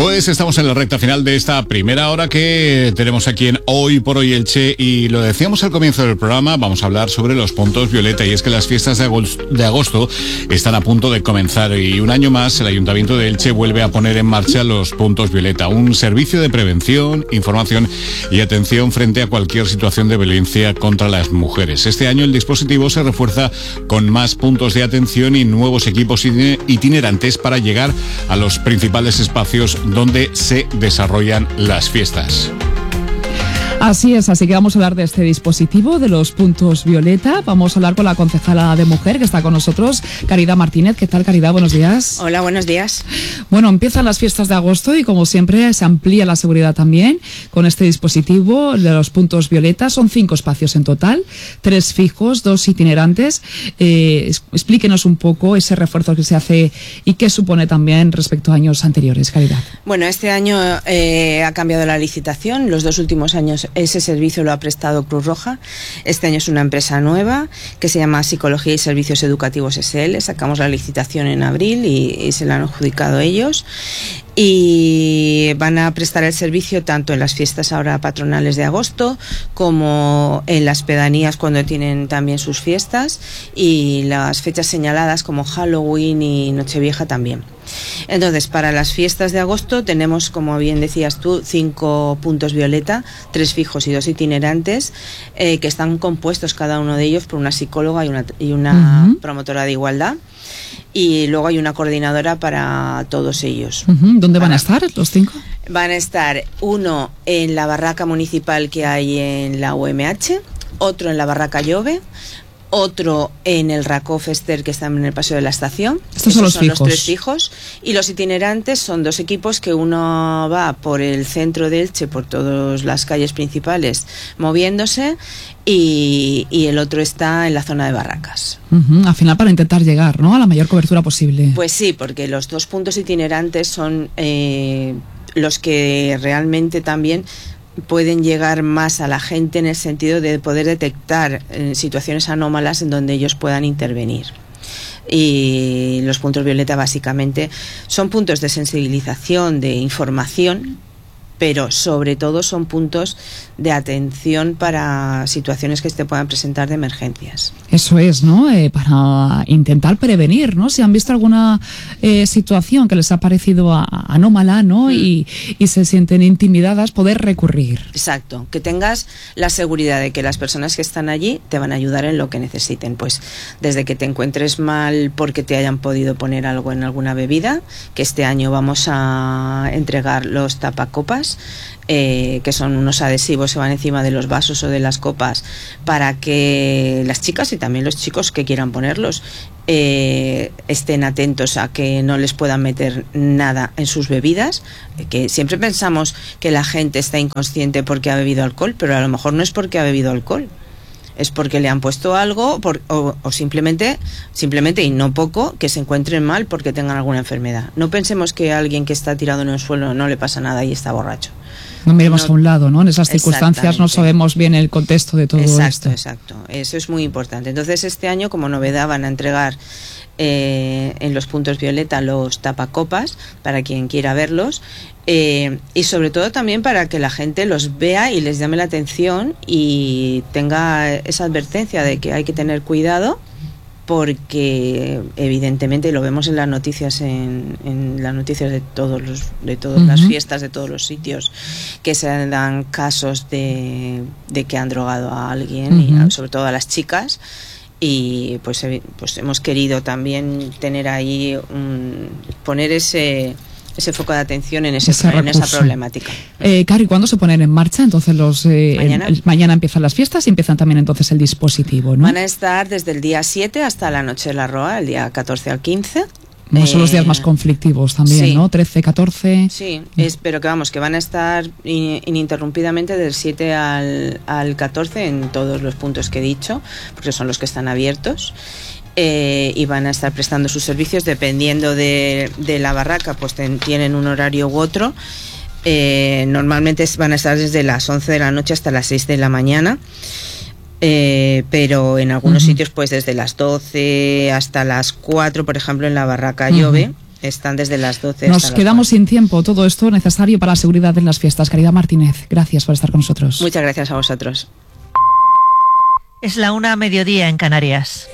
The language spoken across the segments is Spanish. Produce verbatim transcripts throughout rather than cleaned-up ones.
Pues estamos en la recta final de esta primera hora que tenemos aquí en Hoy por Hoy Elche, y lo decíamos al comienzo del programa, vamos a hablar sobre los puntos violeta, y es que las fiestas de agosto, de agosto están a punto de comenzar, y un año más el Ayuntamiento de Elche vuelve a poner en marcha los puntos violeta, un servicio de prevención, información y atención frente a cualquier situación de violencia contra las mujeres. Este año el dispositivo se refuerza con más puntos de atención y nuevos equipos itinerantes para llegar a los principales espacios donde se desarrollan las fiestas. Así es, así que vamos a hablar de este dispositivo, de los puntos violeta. Vamos a hablar con la concejala de mujer que está con nosotros, Caridad Martínez. ¿Qué tal, Caridad? Buenos días. Hola, buenos días. Bueno, empiezan las fiestas de agosto y, como siempre, se amplía la seguridad también con este dispositivo de los puntos violeta. Son cinco espacios en total, tres fijos, dos itinerantes. Eh, explíquenos un poco ese refuerzo que se hace y qué supone también respecto a años anteriores, Caridad. Bueno, este año eh, ha cambiado la licitación. Los dos últimos años ese servicio lo ha prestado Cruz Roja. Este año es una empresa nueva que se llama Psicología y Servicios Educativos S L. Sacamos la licitación en abril y, y se la han adjudicado ellos. Y van a prestar el servicio tanto en las fiestas ahora patronales de agosto como en las pedanías cuando tienen también sus fiestas, y las fechas señaladas como Halloween y Nochevieja también. Entonces, para las fiestas de agosto tenemos, como bien decías tú, cinco puntos violeta, tres fijos y dos itinerantes, eh, que están compuestos cada uno de ellos por una psicóloga y una, y una uh-huh. promotora de igualdad. Y luego hay una coordinadora para todos ellos. Uh-huh. ¿Dónde van a estar los cinco? Van a estar uno en la barraca municipal que hay en la U M H, otro en la barraca Llove, otro en el Racó Fester que está en el Paseo de la Estación. Estos son, los, son fijos. los tres fijos. Y los itinerantes son dos equipos, que uno va por el centro de Elche, por todas las calles principales, moviéndose, y, y el otro está en la zona de barracas. Uh-huh. Al final, para intentar llegar, ¿no?, a la mayor cobertura posible. Pues sí, porque los dos puntos itinerantes son eh, los que realmente también pueden llegar más a la gente, en el sentido de poder detectar eh, situaciones anómalas en donde ellos puedan intervenir. Y los puntos violeta básicamente son puntos de sensibilización, de información, pero sobre todo son puntos de atención para situaciones que se puedan presentar de emergencias. Eso es, ¿no? Eh, para intentar prevenir, ¿no? Si han visto alguna eh, situación que les ha parecido a, anómala, ¿no? Mm. Y, y se sienten intimidadas, poder recurrir. Exacto, que tengas la seguridad de que las personas que están allí te van a ayudar en lo que necesiten. Pues desde que te encuentres mal porque te hayan podido poner algo en alguna bebida, que este año vamos a entregar los tapacopas, Eh, que son unos adhesivos que van encima de los vasos o de las copas, para que las chicas y también los chicos que quieran ponerlos eh, estén atentos a que no les puedan meter nada en sus bebidas, que siempre pensamos que la gente está inconsciente porque ha bebido alcohol, pero a lo mejor no es porque ha bebido alcohol, es porque le han puesto algo por, o, o simplemente, simplemente y no poco, que se encuentren mal porque tengan alguna enfermedad. No pensemos que a alguien que está tirado en el suelo no le pasa nada y está borracho. No miremos no, a un lado, ¿no? En esas circunstancias no sabemos bien el contexto de todo exacto, esto. Exacto, exacto. Eso es muy importante. Entonces, este año, como novedad, van a entregar eh, en los puntos violeta los tapacopas para quien quiera verlos, eh, y sobre todo también para que la gente los vea y les llame la atención y tenga esa advertencia de que hay que tener cuidado, porque evidentemente lo vemos en las noticias, en, en las noticias de todos los, de todas uh-huh. las fiestas, de todos los sitios, que se dan casos de, de que han drogado a alguien, uh-huh. y sobre todo a las chicas, y pues, pues hemos querido también tener ahí un, poner ese ese foco de atención en, ese, ese en esa problemática. Eh, Cari, ¿cuándo se ponen en marcha entonces los eh, mañana. El, el, mañana empiezan las fiestas y empiezan también entonces el dispositivo, ¿no? Van a estar desde el día siete hasta la noche de la Roa, el día catorce al quince. No, son los días más conflictivos también, sí. ¿no? trece, catorce. Sí, es, pero que vamos, que van a estar in, ininterrumpidamente del siete al, al catorce en todos los puntos que he dicho, porque son los que están abiertos. Eh, y van a estar prestando sus servicios dependiendo de, de la barraca, pues ten, tienen un horario u otro. Eh, normalmente van a estar desde las once de la noche hasta las seis de la mañana. Eh, pero en algunos uh-huh. sitios pues desde las doce hasta las cuatro, por ejemplo en la barraca Llove, uh-huh. Están desde las doce. Nos quedamos sin tiempo. Todo esto necesario para la seguridad en las fiestas. Caridad Martínez, gracias por estar con nosotros. Muchas gracias a vosotros. Es la una a mediodía en Canarias.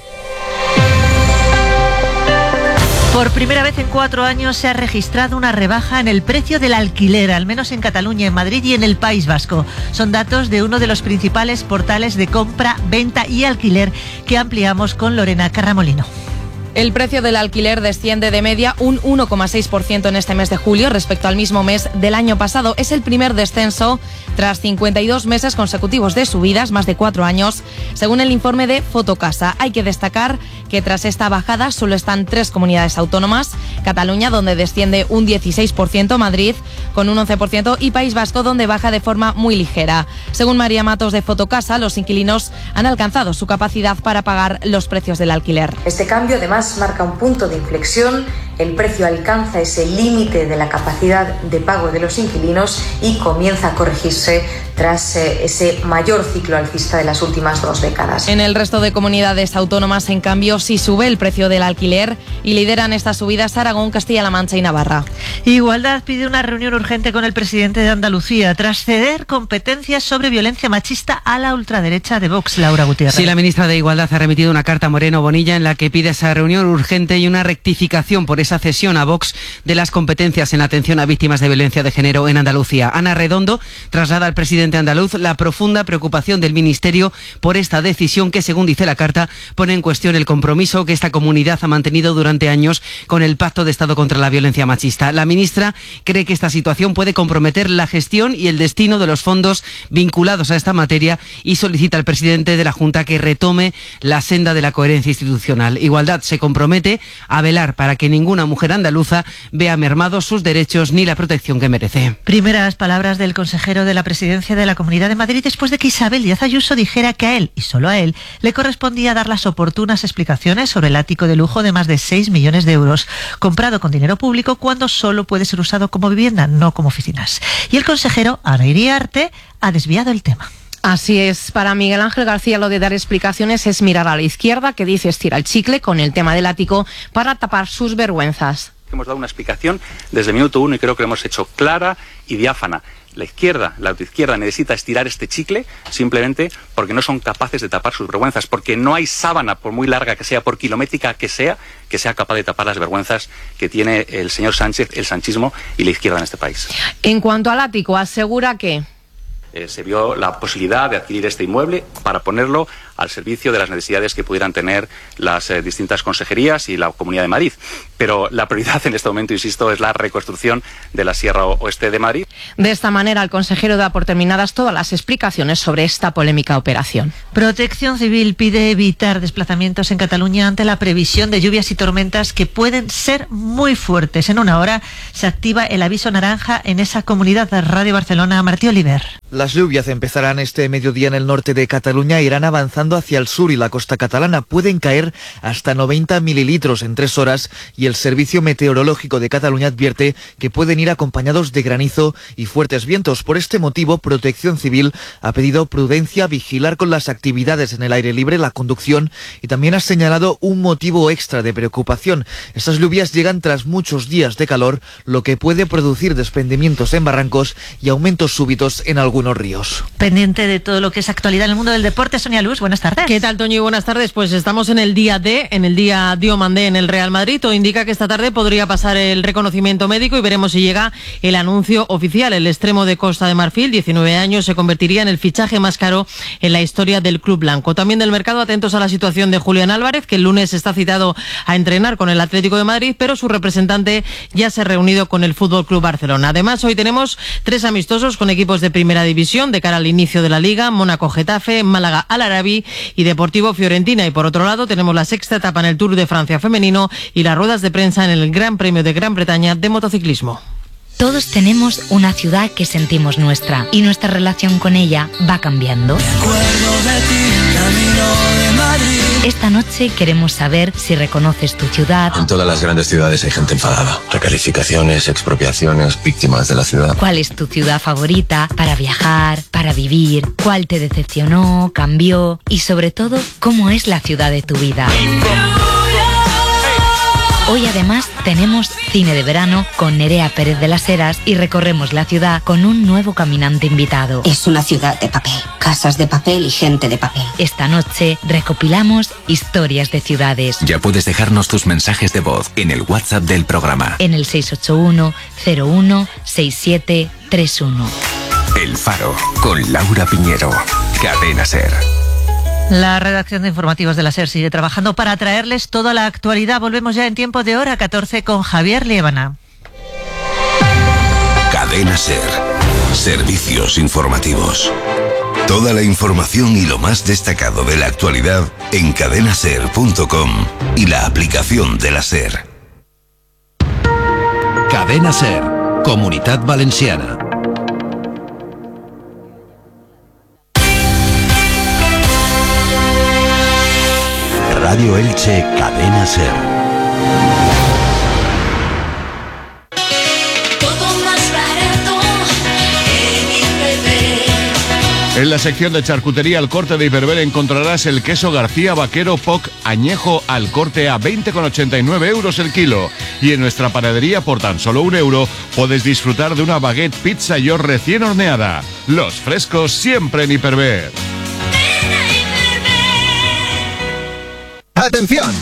Por primera vez en cuatro años se ha registrado una rebaja en el precio del alquiler, al menos en Cataluña, en Madrid y en el País Vasco. Son datos de uno de los principales portales de compra, venta y alquiler que ampliamos con Lorena Carramolino. El precio del alquiler desciende de media un uno coma seis por ciento en este mes de julio respecto al mismo mes del año pasado. Es el primer descenso tras cincuenta y dos meses consecutivos de subidas, más de cuatro años, según el informe de Fotocasa. Hay que destacar que tras esta bajada solo están tres comunidades autónomas: Cataluña, donde desciende un dieciséis por ciento, Madrid con un once por ciento y País Vasco, donde baja de forma muy ligera. Según María Matos de Fotocasa, los inquilinos han alcanzado su capacidad para pagar los precios del alquiler. Este cambio además marca un punto de inflexión. El precio alcanza ese límite de la capacidad de pago de los inquilinos y comienza a corregirse tras eh, ese mayor ciclo alcista de las últimas dos décadas. En el resto de comunidades autónomas, en cambio, sí sube el precio del alquiler y lideran estas subidas Aragón, Castilla-La Mancha y Navarra. Igualdad pide una reunión urgente con el presidente de Andalucía tras ceder competencias sobre violencia machista a la ultraderecha de Vox, Laura Gutiérrez. Sí, la ministra de Igualdad ha remitido una carta a Moreno Bonilla en la que pide esa reunión urgente y una rectificación por esa cesión a Vox de las competencias en atención a víctimas de violencia de género en Andalucía. Ana Redondo traslada al presidente andaluz la profunda preocupación del Ministerio por esta decisión que, según dice la carta, pone en cuestión el compromiso que esta comunidad ha mantenido durante años con el Pacto de Estado contra la Violencia Machista. La ministra cree que esta situación puede comprometer la gestión y el destino de los fondos vinculados a esta materia y solicita al presidente de la Junta que retome la senda de la coherencia institucional. Igualdad se compromete a velar para que ninguna mujer andaluza vea mermados sus derechos ni la protección que merece. Primeras palabras del consejero de la presidencia de la Comunidad de Madrid después de que Isabel Díaz Ayuso dijera que a él, y solo a él, le correspondía dar las oportunas explicaciones sobre el ático de lujo de más de seis millones de euros, comprado con dinero público cuando solo puede ser usado como vivienda, no como oficinas. Y el consejero, Ana Iriarte, ha desviado el tema. Así es, para Miguel Ángel García lo de dar explicaciones es mirar a la izquierda, que dice estira el chicle con el tema del ático para tapar sus vergüenzas. Hemos dado una explicación desde el minuto uno y creo que lo hemos hecho clara y diáfana. La izquierda, la autoizquierda necesita estirar este chicle simplemente porque no son capaces de tapar sus vergüenzas, porque no hay sábana, por muy larga que sea, por kilométrica que sea, que sea capaz de tapar las vergüenzas que tiene el señor Sánchez, el sanchismo y la izquierda en este país. En cuanto al ático, asegura que Eh, se vio la posibilidad de adquirir este inmueble para ponerlo al servicio de las necesidades que pudieran tener las eh, distintas consejerías y la Comunidad de Madrid. Pero la prioridad en este momento, insisto, es la reconstrucción de la Sierra Oeste de Madrid. De esta manera, el consejero da por terminadas todas las explicaciones sobre esta polémica operación. Protección Civil pide evitar desplazamientos en Cataluña ante la previsión de lluvias y tormentas que pueden ser muy fuertes. En una hora se activa el aviso naranja en esa comunidad. Radio Barcelona, Martí Oliver. Las lluvias empezarán este mediodía en el norte de Cataluña e irán avanzando hacia el sur y la costa catalana. Pueden caer hasta noventa mililitros en tres horas y el Servicio Meteorológico de Cataluña advierte que pueden ir acompañados de granizo y fuertes vientos. Por este motivo, Protección Civil ha pedido prudencia, vigilar con las actividades en el aire libre, la conducción, y también ha señalado un motivo extra de preocupación. Estas lluvias llegan tras muchos días de calor, lo que puede producir desprendimientos en barrancos y aumentos súbitos en algunos ríos. Pendiente de todo lo que es actualidad en el mundo del deporte, Sonia Luz, buenas tardes. ¿Qué tal, Toño? Y buenas tardes. Pues estamos en el día D, en el día Diomandé en el Real Madrid. Todo indica que esta tarde podría pasar el reconocimiento médico y veremos si llega el anuncio oficial. El extremo de Costa de Marfil, diecinueve años, se convertiría en el fichaje más caro en la historia del club blanco. También del mercado, atentos a la situación de Julián Álvarez, que el lunes está citado a entrenar con el Atlético de Madrid, pero su representante ya se ha reunido con el F C Barcelona. Además, hoy tenemos tres amistosos con equipos de primera división de cara al inicio de la Liga: Mónaco Getafe, Málaga Al Arabi y Deportivo Fiorentina. Y por otro lado tenemos la sexta etapa en el Tour de Francia femenino y las ruedas de prensa en el Gran Premio de Gran Bretaña de motociclismo. Todos tenemos una ciudad que sentimos nuestra y nuestra relación con ella va cambiando. Esta noche queremos saber si reconoces tu ciudad. En todas las grandes ciudades hay gente enfadada. Recalificaciones, expropiaciones, víctimas de la ciudad. ¿Cuál es tu ciudad favorita para viajar, para vivir? ¿Cuál te decepcionó, cambió? Y sobre todo, ¿cómo es la ciudad de tu vida? Hoy además tenemos cine de verano con Nerea Pérez de las Heras y recorremos la ciudad con un nuevo caminante invitado. Es una ciudad de papel, casas de papel y gente de papel. Esta noche recopilamos historias de ciudades. Ya puedes dejarnos tus mensajes de voz en el WhatsApp del programa. En el seis ocho uno, cero uno, seis siete tres uno. El Faro, con Laura Piñero. Cadena SER. La redacción de informativos de la SER sigue trabajando para traerles toda la actualidad. Volvemos ya en tiempo de hora catorce con Javier Liébana. Cadena SER. Servicios informativos. Toda la información y lo más destacado de la actualidad en cadena ser punto com y la aplicación de la SER. Cadena SER, Comunitat Valenciana. Radio Elche, Cadena SER. En la sección de charcutería al corte de Hiperver encontrarás el queso García Vaquero P O C añejo al corte a veinte con ochenta y nueve euros el kilo. Y en nuestra panadería por tan solo un euro puedes disfrutar de una baguette pizza york recién horneada. Los frescos siempre en Hiperver. ¡Atención!